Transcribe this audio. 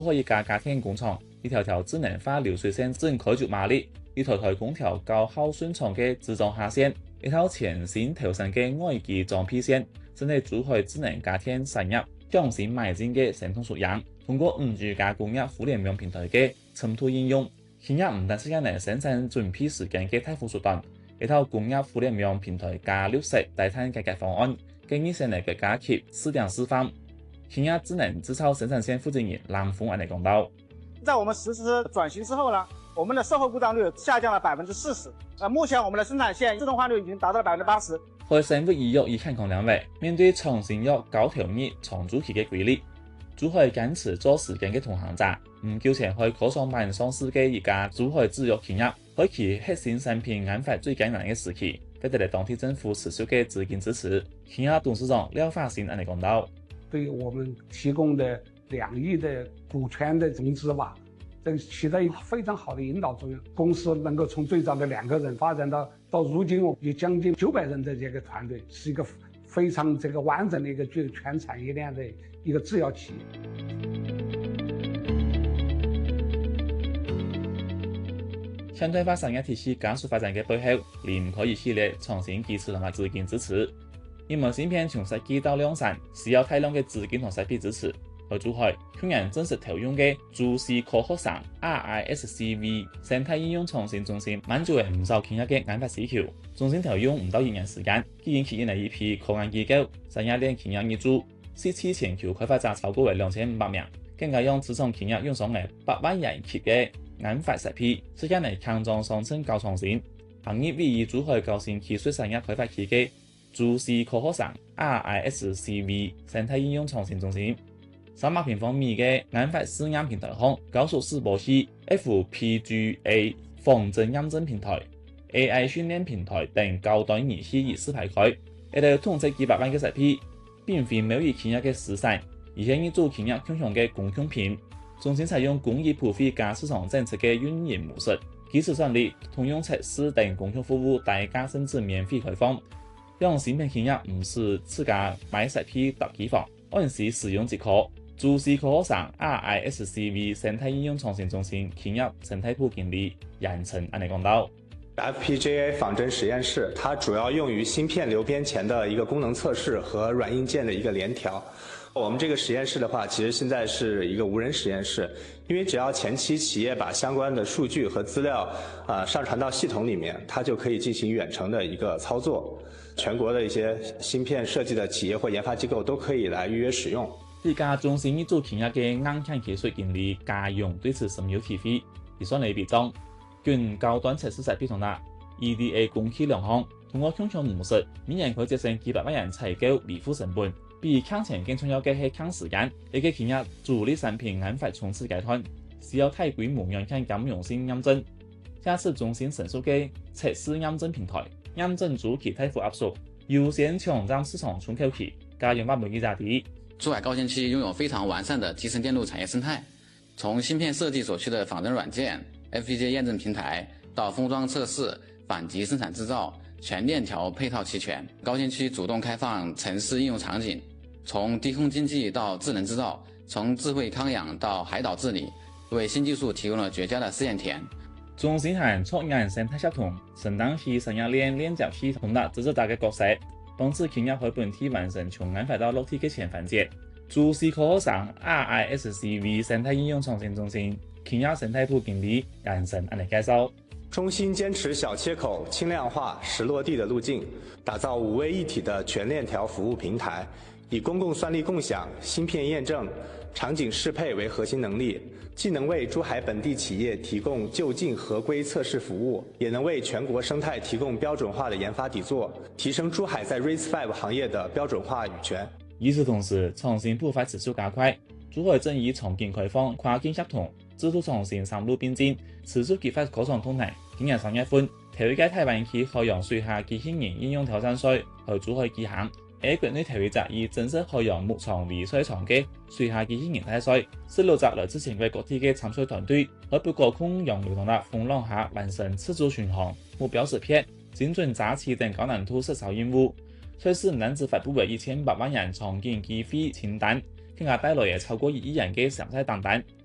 可以加天工廠，一條條智能化流水線正開足馬力，一台台空調高效順暢嘅自動下線，一套全新調整嘅外機裝配線，真係珠海智能加天產業向前邁進嘅成功縮影。通過5G 加工業互聯網平台嘅深度應用，企業唔單止能生產準備時間嘅大幅縮短，一套工業互聯網平台加60大碳改革方案，建議成立嘅加期4.4番。企業智能製造生產線負責人藍峰安尼講到， 在我們實施轉型之後呢，我們的售後故障率下降了40%。目前我們的生產線自動化率已經達到了80%。 海生物醫藥已健康兩位，面對創新藥高條日長周期嘅規律，珠海堅持做時間嘅同行者，唔叫前去可上萬上市嘅一家珠海製藥企業，開啟核心產品研發最艱難嘅時期，得到了當地政府持續嘅資金支持。企業董事長廖發新安尼講到， 對我們提供的2億的股權的融資吧，這起到一個非常好的引導作用。公司能夠從最早的2個人發展到如今有將近900人的這個團隊，是一個非常完整的一個具有全產業鏈的一個製藥企業。 現代化產業體系加速發展嘅背後，離唔開一系列創新技術同埋資金支持。一門芯片從設計到量產，需要大量嘅資金同設備支持。喺珠海，去年正式投用嘅株式科學城 RISCV 生態應用創新中心，滿足唔少企業嘅研發需求。中心投用唔到1年時間，已經吸引嚟一批科研機構、產業鏈企業入駐，涉及全球開發者超過2500名，更加讓此種企業用上8萬人級嘅研發設備，實現嚟強壯上層高創新。行業位於珠海高新技術產業開發區嘅株式科學城 RISCV 生態應用創新中心，300平方米嘅研發試驗平台項、高速示波器、FPGA 仿真驗證平台、AI 訓練平台等高端儀器一次排開，一度統計幾百萬嘅設備，並非某一企業嘅私產，而係一組企業共享嘅共享品。中心採用工藝普惠加市場政策嘅運營模式，基礎上的通用測試等共享服務大家甚至免費開放。讓芯片企業唔是自家買設備搭機房，按時使用即可。株式科學城 RISCV 生態應用創新中心企業生態部經理楊晨安尼講到 ：FPGA 仿真實驗室，它主要用於芯片流邊前的一個功能測試和軟硬件的一個聯調。我們這個實驗室的話，其實現在是一個無人實驗室，因為只要前期企業把相關的數據和資料上傳到系統裡面，它就可以進行遠程的一個操作。全國的一些芯片設計的企業或研發機構都可以來預約使用。 呢家中心一組企業嘅硬件技術經理家用對此深有體會，而所嚟比裝，跟高端測試設備同啦 EDA 工期兩項，通過共享模式，每年可節省幾百萬人採購維護成本。比坑前更重要嘅係坑時間，一個企業主力產品研發衝刺階段，需要大規模軟件兼容性驗證。下次中心成熟嘅測試驗證平台，驗證周期大幅壓縮，優先搶佔市場窗口期，加用法每個價值。 珠海高新區擁有非常完善的集成電路產業生態，從芯片設計所需的仿真軟件、FPGA 驗證平台到封裝測試、反擊生產製造，全鏈條配套齊全。高新區主動開放城市應用場景，從低空經濟到智能製造，從智慧康養到海島治理，為新技術提供了絕佳的試驗田。 中心係創研生態協同，承擔起產業鏈鏈接系統的職責大嘅角色，幫助企業喺本地完成從研發到落地嘅全環節。株式科學城 RISCV 生態應用創新中心企業生態部經理楊晨安尼介紹。 中心堅持小切口、輕量化、實落地的路徑，打造5位一體的全鏈條服務平台，以公共算力共享、芯片驗證、場景適配為核心能力，既能為珠海本地企業提供就近合規測試服務，也能為全國生態提供標準化的研發底座，提升珠海在 RISC-V 行業的標準化語權。 與此同時，創新步伐持續加快，珠海正以重建開放、跨境協同、制度創新3路並進，持續激發科創動能。今年3月份，體育界台灣區海洋水下機器人應用挑戰賽喺珠海舉行。喺國內體育節以正式海洋牧場為賽場嘅水下機器人大賽，16隻來自全國各地嘅參賽團隊喺不可控洋流同埋風浪下完成自主巡航、目標識別、精準揸持等高難度實操任務。賽事唔單止發布為1800萬人場景機會清單，更加帶來超過1億人嘅上賽訂單。